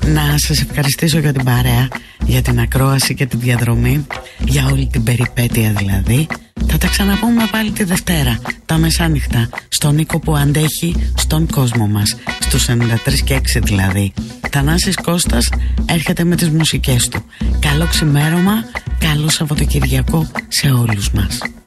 Να σας ευχαριστήσω για την παρέα, για την ακρόαση και τη διαδρομή, για όλη την περιπέτεια δηλαδή. Θα τα ξαναπούμε πάλι τη Δευτέρα, τα μεσάνυχτα, στον Νίκο που αντέχει στον κόσμο μας, στους 93 και 6 δηλαδή. Θανάσης Κώστας έρχεται με τις μουσικές του. Καλό ξημέρωμα, καλό Σαββατοκυριακό σε όλους μας.